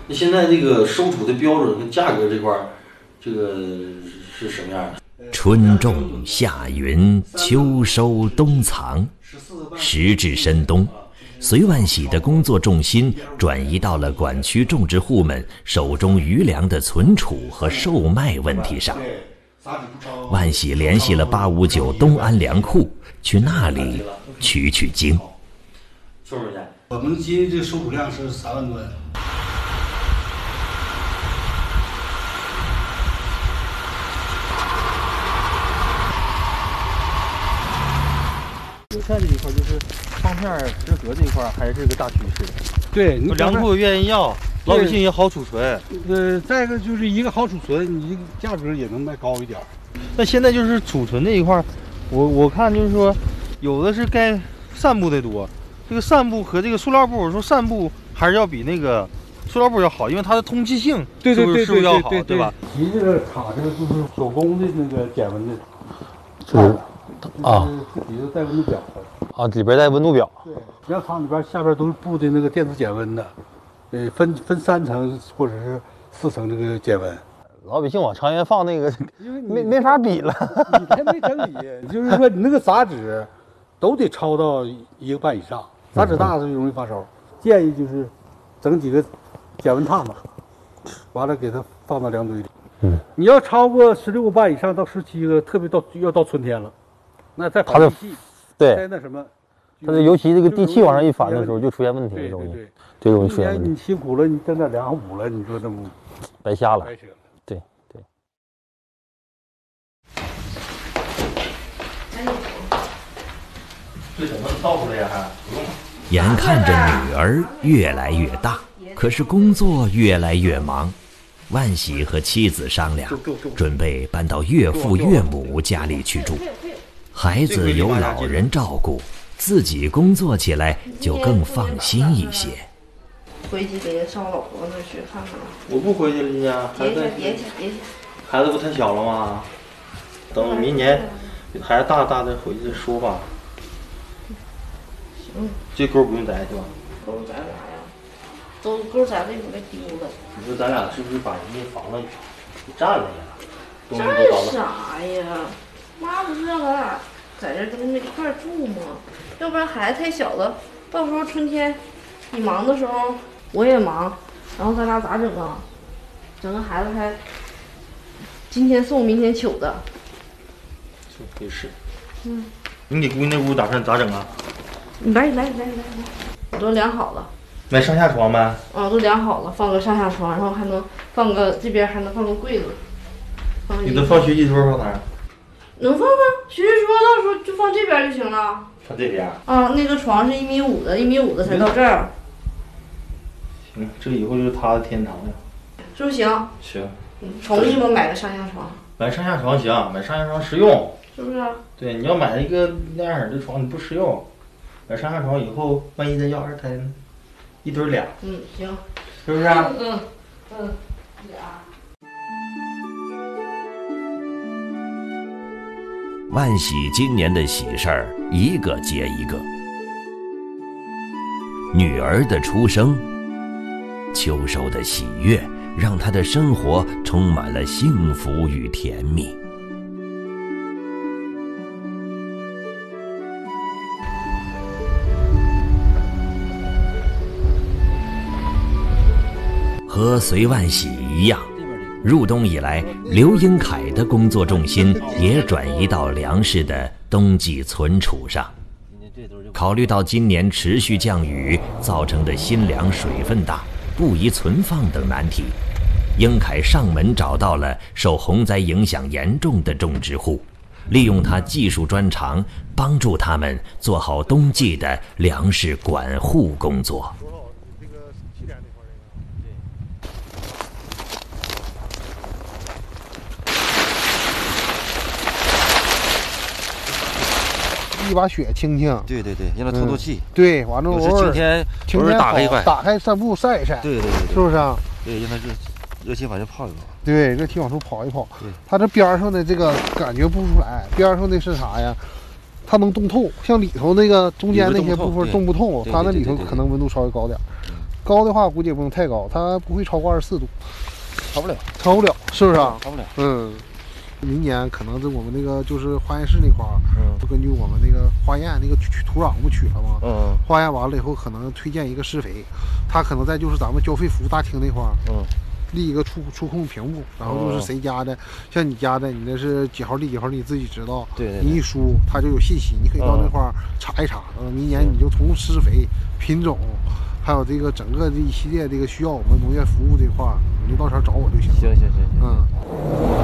那现在这个收储的标准跟价格这块儿，这个是什么样的？ 春种夏耘，秋收冬藏，时至深冬，隋万喜的工作重心转移到了管区种植户们手中余粮的存储和售卖问题上。万喜联系了859东安粮库，去那里取经。 说说去。 我们今天这个收储量是3万吨。 蔬菜这一块就是方片食盒这一块还是个大趋势。 对，你粮库愿意要，老百姓也好储存。 再一个就是一个好储存，你价格也能卖高一点。 那现在就是储存这一块，我看就是说，有的是该散布的多，这个散布和这个塑料布，我说散布还是要比那个塑料布要好，因为它的通气性是不是要好，对吧？ 提这个塔这个就是手工的那个减温的， 是啊， 底下带温度表的啊，里边带温度表。 对，粮场里边下边都是布的那个电子减温的，分3层或者是4层这个减温。 老百姓往长远放那个，没法比了。 你还没整理，就是说你那个杂质都得超到1个半以上，杂质大就容易发烧。建议就是整几个减温榻子，完了给它放到粮堆里。你要超过16个半以上到17个，特别要到春天了，那再跑地气， 对， 再那什么， 它是尤其这个地气往上一反的时候就出现问题，容易，对，容易出现问题。 你辛苦了，你挣点粮补了，你说这不白瞎了？ 白扯了。 对。 这怎么倒出来呀？还不用。 眼看着女儿越来越大，可是工作越来越忙。万喜和妻子商量，准备搬到岳父岳母家里去住，孩子有老人照顾，自己工作起来就更放心一些。 回去给上我老婆那去看看。 我不回去了，今天别去。 孩子不太小了吗？等明年孩子大点回去再说吧。 行。 这钩不用摘是吧？ 钩摘啥呀？都钩摘了一会儿给丢了。 你说咱俩是不是把人家房子给占了呀？ 占啥呀？妈不是让咱俩在这跟他们一块住吗？要不然孩子太小了，到时候春天你忙的时候我也忙，然后咱俩咋整啊？整个孩子还今天送明天取的。 也是。你给姑娘那屋打算咋整啊？ 你来，我都量好了。 买上下床呗？ 都量好了，放个上下床，然后还能放个这边还能放个柜子。 你都放学习桌放哪儿？ 能放啊，学习桌到时候就放这边就行了。 放这边？ 啊，那个床是1.5米的，1.5米的才到这儿。 行，这以后就是他的天堂了。 是不是行？ 行。 同意吗？买个上下床。 买上下床行，买上下床实用。 是不是？对， 你要买一个那样的床，你不实用。买上下床以后，万一再要2胎呢？1堆俩。 行。 是不是？ 俩。 万喜今年的喜事儿一个接一个，女儿的出生，秋收的喜悦，让她的生活充满了幸福与甜蜜。和隋万喜一样，入冬以来，刘英凯的工作重心也转移到粮食的冬季存储上。考虑到今年持续降雨造成的新粮水分大、不宜存放等难题，英凯上门找到了受洪灾影响严重的种植户，利用他技术专长，帮助他们做好冬季的粮食管护工作。 一把雪清清， 对，让它透透气。 对，完了我晴天打开一块， 打开散步晒一晒。 对， 是不是啊？ 对，让它热气往下泡一泡。 对，热气往出跑一跑。它这边上的这个感觉不出来，边上的是啥呀？它能冻透，像里头那个中间那些部分冻不透，它那里头可能温度稍微高点。 高的话估计也不能太高，它不会超过24度， 超不了， 是不是啊？ 超不了。 明年可能我们那个就是化验室那块儿，就根据我们那个化验那个土壤不取了吗？化验完了以后，可能推荐一个施肥，它可能在就是咱们交费服务大厅那块儿，立一个触控屏幕，然后就是谁家的，像你家的，你那是几号地几号地，你自己知道。 对。 你一输，它就有信息，你可以到那块儿查一查。明年你就从施肥、品种，还有这个整个这一系列这个需要我们农业服务这块儿，你就到时候找我就行了。 行。